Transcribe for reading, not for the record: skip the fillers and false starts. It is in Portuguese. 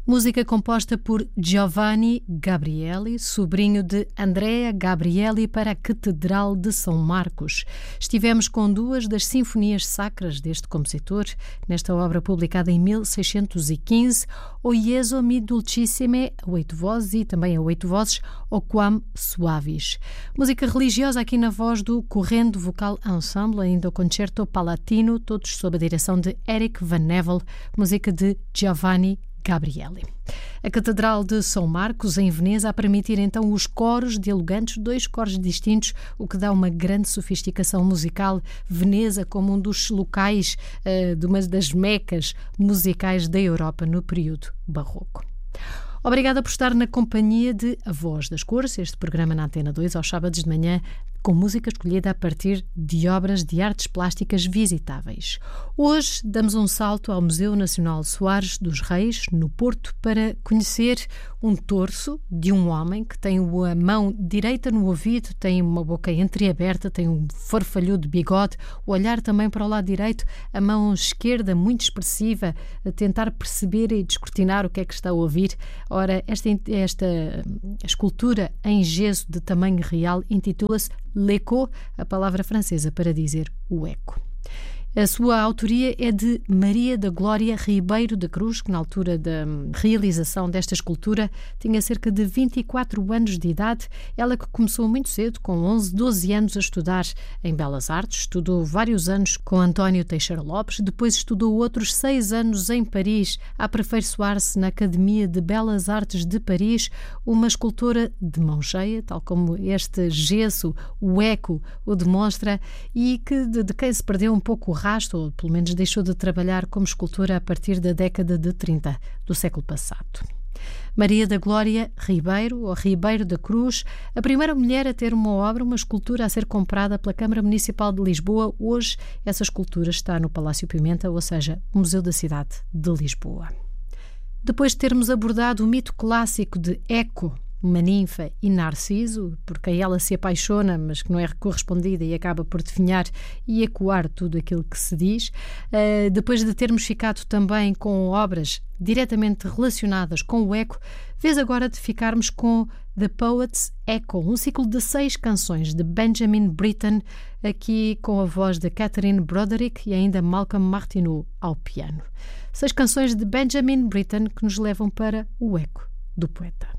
Música composta por Giovanni Gabrieli, sobrinho de Andrea Gabrieli, para a Catedral de São Marcos. Estivemos com duas das sinfonias sacras deste compositor, nesta obra publicada em 1615, O Ieso mi dulcissime, a 8 vozes, e também a 8 vozes, O Quam Suavis. Música religiosa aqui na voz do Correndo Vocal Ensemble, ainda o Concerto Palatino, todos sob a direção de Eric Van Nevel, música de Giovanni Gabrieli. A Catedral de São Marcos, em Veneza, a permitir então os coros dialogantes, 2 coros distintos, o que dá uma grande sofisticação musical. Veneza como um dos locais de uma das mecas musicais da Europa no período barroco. Obrigada por estar na companhia de A Voz das Cores, este programa na Antena 2, aos sábados de manhã, com música escolhida a partir de obras de artes plásticas visitáveis. Hoje damos um salto ao Museu Nacional Soares dos Reis, no Porto, para conhecer um torso de um homem que tem a mão direita no ouvido, tem uma boca entreaberta, tem um farfalhudo bigode, o olhar também para o lado direito, a mão esquerda muito expressiva, a tentar perceber e descortinar o que é que está a ouvir. Ora, esta escultura em gesso de tamanho real intitula-se L'Echo, a palavra francesa para dizer o eco. A sua autoria é de Maria da Glória Ribeiro da Cruz, que na altura da realização desta escultura tinha cerca de 24 anos de idade. Ela que começou muito cedo, com 11, 12 anos, a estudar em Belas Artes. Estudou vários anos com António Teixeira Lopes, depois estudou outros 6 anos em Paris, a aperfeiçoar-se na Academia de Belas Artes de Paris, uma escultora de mão cheia, tal como este gesso, o eco, o demonstra, e que de quem se perdeu um pouco o rastro, ou pelo menos deixou de trabalhar como escultora a partir da década de 30 do século passado. Maria da Glória Ribeiro, ou Ribeiro da Cruz, a primeira mulher a ter uma obra, uma escultura a ser comprada pela Câmara Municipal de Lisboa. Hoje essa escultura está no Palácio Pimenta, ou seja, o Museu da Cidade de Lisboa. Depois de termos abordado o mito clássico de Eco, uma ninfa, e Narciso, por quem ela se apaixona, mas que não é correspondida e acaba por definhar e ecoar tudo aquilo que se diz. Depois de termos ficado também com obras diretamente relacionadas com o eco, vez agora de ficarmos com The Poet's Echo, um ciclo de 6 canções de Benjamin Britten, aqui com a voz de Catherine Broderick e ainda Malcolm Martineau ao piano. 6 canções de Benjamin Britten que nos levam para o eco do poeta.